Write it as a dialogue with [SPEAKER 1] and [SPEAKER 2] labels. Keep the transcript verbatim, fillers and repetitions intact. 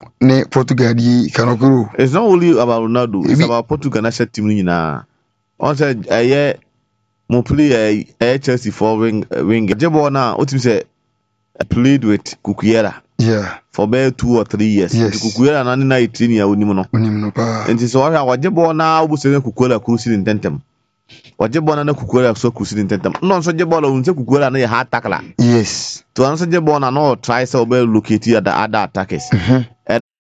[SPEAKER 1] ne Portugal di Kanokuru.
[SPEAKER 2] It's not only about Ronaldo, it's about Portugal national team na. On said aye mo play a Chelsea for wing wing. Jebo na otim say played with Cucurella.
[SPEAKER 1] Yeah.
[SPEAKER 2] For about two or three years.
[SPEAKER 1] Yes.
[SPEAKER 2] Cucurella na ni na eighteen year onimu no.
[SPEAKER 1] Onimu no pa.
[SPEAKER 2] Enti so wa Jebo na obu say Cucurella cruise in tentem. Wa Jebo na Cucurella so cruise in tentem. No so Jebo la unse Cucurella na hard tackler.
[SPEAKER 1] Yes.
[SPEAKER 2] To answer Jebo na no try say obe locate the other attackers.
[SPEAKER 1] Mhm.